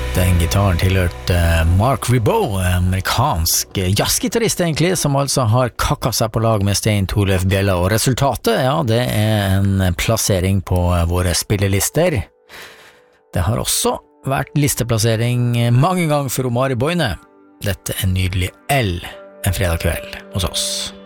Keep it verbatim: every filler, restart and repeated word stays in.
Den gitaren tilhørte Mark Ribot, amerikansk jazzgitarist egentlig, som altså har kakket seg på lag med Stein Torleif Bjella, og resultatet, ja, det er en plassering på våre spillelister. Det har også vært listeplassering mange ganger for Omari Boine. Dette er nydelig L, en fredag kveld hos oss.